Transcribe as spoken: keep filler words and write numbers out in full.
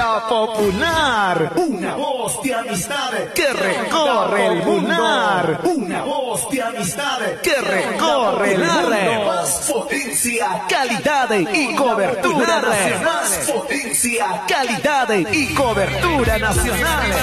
La Popular, una voz de amistad que recorre el mundo. Una voz de amistad que recorre el mundo. Más potencia, calidad y cobertura nacional. Más potencia, calidad y cobertura nacional.